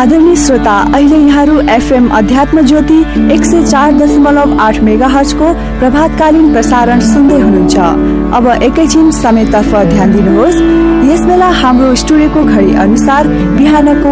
आदरणीय श्रोता, अहिले यहाँहरू एफएम अध्यात्म ज्योति 104.8 मेगाहर्ज को प्रभातकालीन प्रसारण सुन्दै हुनुहुन्छ। अब एकैछिन समयतर्फ ध्यान दिनुहोस्। यस बेला हाम्रो स्टुडियोको घडी अनुसार बिहानको